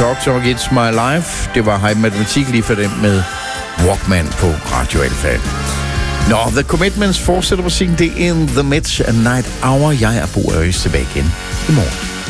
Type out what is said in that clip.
Talk Talk, It's My Life. Det var Hype Matematik lige for dem med Walkman på Radio Alfa. Nå, The Commitments fortsætter musikken. Det er In The Midst of Night Hour. Jeg er Bo Øjes tilbage igen i morgen.